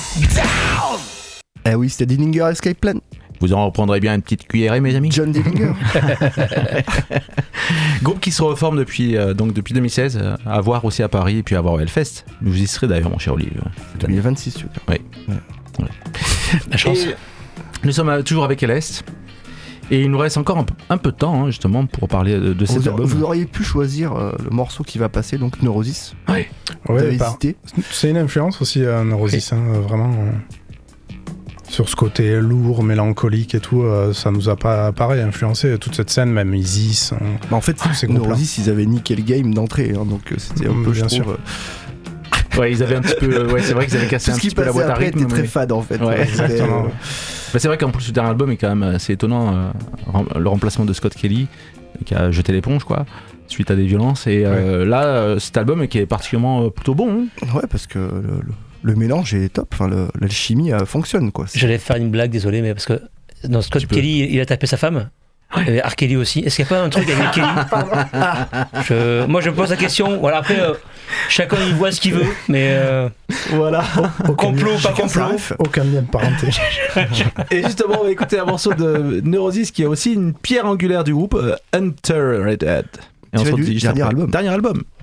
Eh oui, c'était Dillinger Escape Plan. Vous en reprendrez bien une petite cuillerée, mes amis. John Dillinger. Groupe qui se reforme depuis 2016, à voir aussi à Paris et puis à voir au Hellfest. Vous y serez d'ailleurs, mon cher Olivier. 2026, tu veux dire. Oui. Ouais. La chance. Et nous sommes toujours avec Elest. Et il nous reste encore un peu de temps, justement, pour parler de cet album. Vous auriez pu choisir le morceau qui va passer, donc Neurosis. Ouais. Vous avez hésité. C'est une influence aussi, Neurosis, vraiment. Sur ce côté lourd, mélancolique et tout, ça nous a pas pareil influencé. Toute cette scène, même Isis. En fait, Neurosis, ils avaient niqué le game d'entrée, donc c'était un peu, bien je trouve. Ouais, ils avaient un petit peu. Ouais, c'est vrai qu'ils avaient cassé Tout un ce qui petit peu la passait boîte à après rythme. était très fade, en fait. Ouais, exactement. Bah, c'est vrai qu'en plus, le dernier album est quand même assez étonnant. Le remplacement de Scott Kelly, qui a jeté l'éponge, quoi, suite à des violences. Et là, cet album qui est particulièrement plutôt bon. Ouais, parce que le mélange est top. Enfin, l'alchimie fonctionne, quoi. J'allais faire une blague, désolé, mais parce que dans Scott Kelly, il a tapé sa femme. Ouais. R. Kelly aussi. Est-ce qu'il n'y a pas un truc avec Kelly? Moi, je me pose la question. Voilà, après, chacun il voit ce qu'il veut, mais voilà. Complot, pas complot. Aucun lien de parenté. Et justement, on va écouter un morceau de Neurosis qui est aussi une pierre angulaire du groupe, Enter Red Head. Et on se retrouve juste dernier après. album. Dernier album.